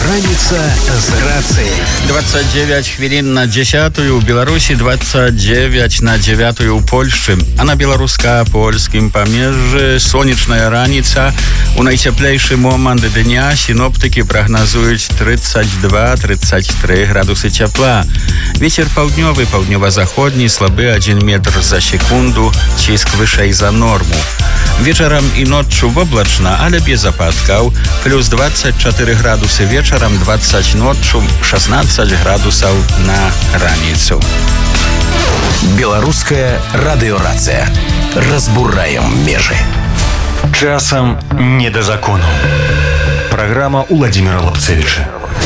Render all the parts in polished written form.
Раніца з рацыяй. 29 хвілін на 10-ю у Беларусі, 29 на 9-ю у Польшчы. А на беларуска-польскім памежжы сонечная раніца. У найцяплейшы момант дня сіноптыкі прагназуюць 32-33 градусы цяпла. Вецер паўднёвы, паўднёва-заходні, слабы 1 метр за секунду, ціск вышэй за норму. Вечарам і ноччу воблачна, але без ападкаў. Плюс 24 градусы вечарам, 20 ноччу, 16 градусаў на раніцу. Беларуская радыёрацыя. Разбураем межы. Часам не да закону. Программа Владимира Лапцевича.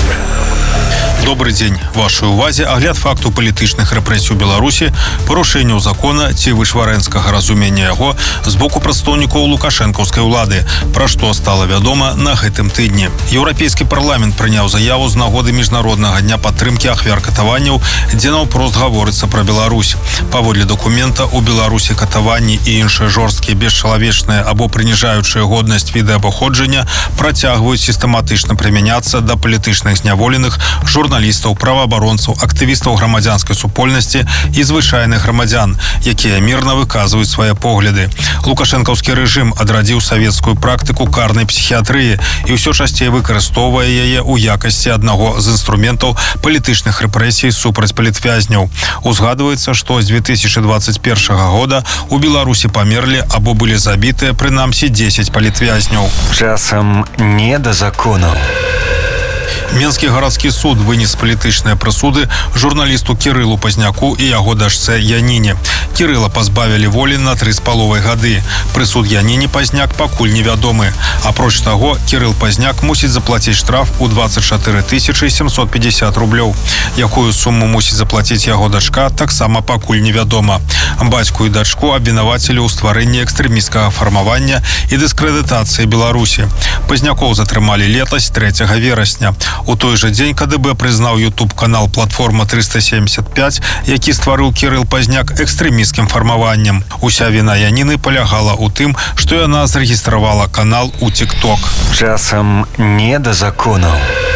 Добрый день. Вашей увазе агляд факту палітычных рэпрэсій у Беларусі, парушэнняў закона ці вышварэнскага разумення яго з боку прадстаўнікоў лукашэнкаўскай улады, пра што стала вядома на гэтым тыдні. Еўрапейскі парламент прыняў заяву з нагоды міжнароднага дня падтрымкі ахвяр катаванняў, дзе наўпрост гаворыцца пра Беларусь. Паводле дакумента, у Беларусі катаванні і іншыя жорсткія, бесчалавечныя або прыніжаючыя годнасць віды абыходжання працягваюць сістэматычна прымяняцца да палітычных зняволеных, журналістаў, праваабаронцаў, актывістаў грамадзянскай супольнасці і звычайных грамадзян, якія мірна выказваюць свае погляды. Лукашэнкаўскі рэжым адрадзіў савецкую практыку карнай псіхіятрыі і ўсё часцей выкарыстоўвае яе ў якасці аднаго з інструментаў палітычных рэпрэсій супраць палітвязняў. Узгадваецца, што з 2021 года у Беларусі памерлі або былі забітыя прынамсі 10 палітвязняў. Часам не да закону. Менскі гарадскі суд вынес палітычныя прысуды журналісту Кірылу Пазняку і яго дачцэ Яніне. Кірыла пазбавілі волі на 3,5 гады. Прысуд Яніні Пазняк пакуль невядомы. Апроч таго, Кірыл Пазняк мусіць заплаціць штраф у 24 750 рублёў. Якую суму мусіць заплаціць яго дачка, таксама пакуль невядома. Бацьку і дачку абвінавацілі ў стварэнні экстрэмісцкага фармавання і дыскрэдытацыі Беларусі. Пазнякоў затрымалі летась 3 верасня. У той жа дзень КДБ прызнаў YouTube-канал «Платформа 375», які стварыў Кірыл Пазняк экстрэмісцкім фармаваннем. Уся віна Яніны палягала ў тым, што яна зарэгістравала канал у TikTok. Часам не да закону.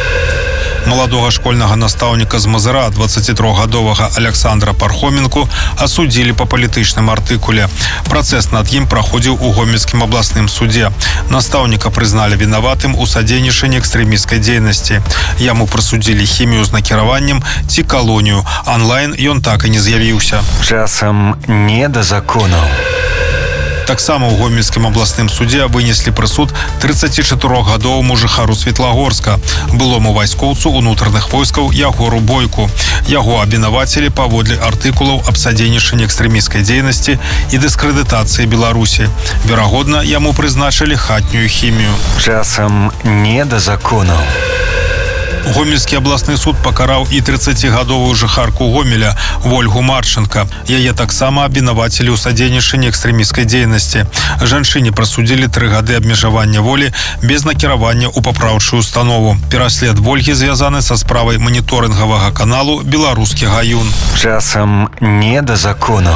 Маладога школьнага настаўніка з Мазыра, 23гадовага Александра Пархоменку, асудзілі па палітычным артыкуле. Працэс над ім праходзіў у Гомельскім абласным судзе. Настаўніка прызналі вінаватым у садзейнічанні экстрэмісцкай дзейнасці. Яму прысудзілі хімію з накіраваннем ці калонію. Онлайн ён так і не з'явіўся. Часам не да закону. Таксама ў Гомельскім абласным судзе вынеслі прысуд 34гадоваму жыхару Светлагорска, былому вайскоўцу ўнутраных войскаў Ягору Бойку. Яго абвінавацілі паводле артыкулаў аб садзейнічанні экстрэмісцкай дзейнасці і дыскрэдытацыі Беларусі. Верагодна, яму прызначылі хатнюю хімію. Часам не да закону. Гомельскі абласны суд пакараў і 30гадовую жыхарку Гомеля Вольгу Марченко. Яе таксама абвінавацілі ў садзейнічанні экстрэмісцкай дзейнасці. Жанчыне прысудзілі 3 гады абмежавання волі без накіравання ў папраўчую установу. Пераслед Вольгі звязаны са справай маніторынгавага каналу «Беларускі гаюн». Часам не да закону.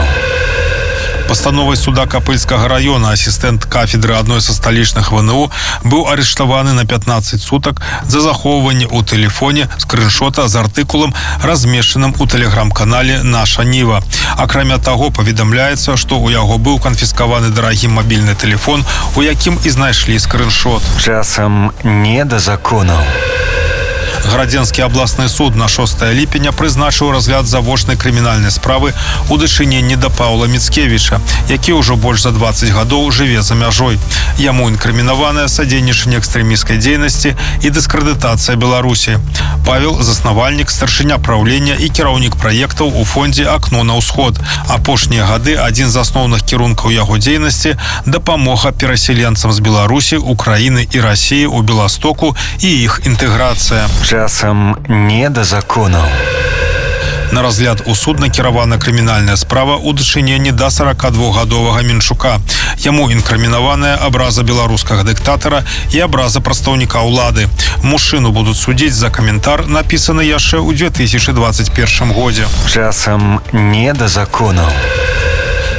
Пастановай суда Капыльскага района асістэнт кафедры адной са сталічных ВНУ быў арыштаваны на 15 сутак за захоўванне ў тэлефоне скрыншота з артыкулам, размешчаным у тэлеграм-канале «Наша Ніва». Акрамя таго, паведамляецца, што ў яго быў канфіскаваны дарагі мабільны тэлефон, у якім і знайшлі скрыншот. Часам не да закону. Градзенскі абласны суд на 6 ліпеня прызначыў разгляд завочнай крымінальнай справы ў дачыненні да Паўла Міцкевіча, які ўжо больш за 20 гадоў жыве за мяжой. Яму інкрымінаванае садзейнічанне экстрэмісцкай дзейнасці і дыскрэдытацыя Беларусі. Павел – заснавальнік, старшыня праўлення і кіраўнік праектаў у фондзе «Акно на ўсход». Апошнія гады адзін з асноўных кірункаў яго дзейнасці – дапамога перасяленцам з Беларусі, Украіны і Расіі ў Беластоку і іх інтэграцыя. Часам не да закону. На разгляд у суд накіравана крымінальная справа ў дачыненні да 42гадовага Менчука. Яму інкрымінаваная абраза беларускага дыктатара і абраза прадстаўніка ўлады. Мужчыну будуць судзіць за каментар, напісаны яшчэ ў 2021 годзе. Часам не да закону.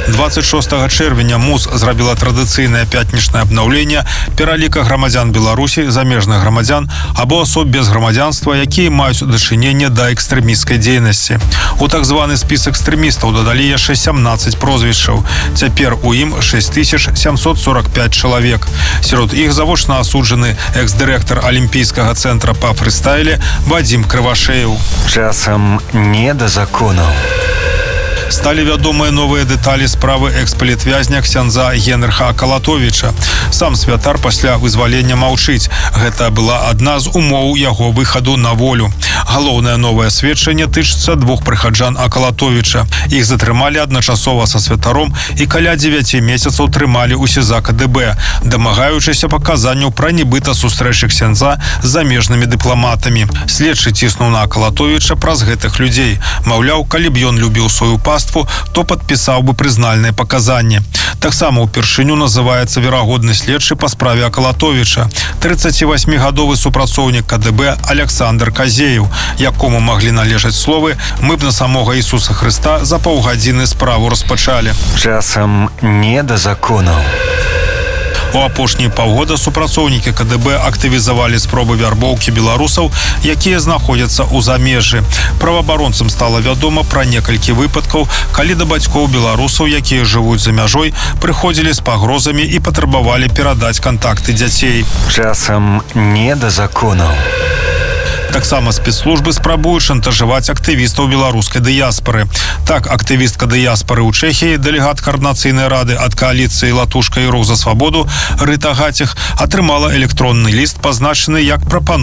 26 чэрвеня МУЗ зрабіла традыцыйнае пятнічнае абнаўленне пераліка грамадзян Беларусі, замежных грамадзян або асоб без грамадзянства, якія маюць дачыненне да экстрэмісцкай дзейнасці. У так званы спіс экстрэмістаў дадалі яшчэ 17 прозвішчаў. Цяпер у ім 6745 чалавек. Сярод іх завочна асуджаны экс-дырэктар Алімпійскага цэнтра па фрыстайле Вадзім Крывашеў. Часам не да законаў. Сталі вядомыя новыя дэталі справы экс-палітвязня ксяндза Генрыха Акалатовіча. Сам святар пасля вызвалення маўчыць. Гэта была адна з умоў яго выхаду на волю. Галоўнае новае сведчанне тычыцца двух прыхаджан Акалатовіча. Іх затрымалі адначасова са святаром і каля 9 месяцаў трымалі ў СІЗА КДБ, дамагаючыся паказанняў пра нібыта сустрэчы ксяндза з замежнымі дыпламатамі. Следчы ціснуў на Акалатовіча праз гэтых людзей. Маўляў, калі б ён любіў сваю паству, то падпісаў бы прызнальнае паказанне. Таксама ўпершыню называецца верагодны следчы па справе Акалатовіча, 38-гадовы супрацоўнік КДБ Александр Казеев, якому маглі належаць словы: «Мы б на самога Ісуса Хрыста за паўгадзіны справу распачалі». Часам не да законаў. У апошнія паўгода супрацоўнікі КДБ актывізавалі спробы вярбоўкі беларусаў, якія знаходзяцца ў замежжы. Праваабаронцам стала вядома пра некалькі выпадкаў, калі да бацькоў беларусаў, якія жывуць за мяжой, прыходзілі з пагрозамі і патрабавалі перадаць кантакты дзяцей. Часам не да законаў. Таксама спецслужбы спрабуюць шантажаваць актывістаў беларускай дыяспары. Так, актывістка дыяспары ў Чэхіі, дэлегат Каардынацыйнай рады ад кааліцыі «Латушка і рух за свабоду» Рыта Гаціх атрымала электронны ліст, пазначаны як прапанова